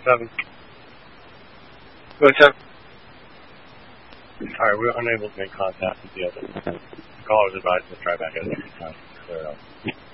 7. Go 7. Alright, we're unable to make contact with the other. The caller was advised to try back at a different time. Clear it up.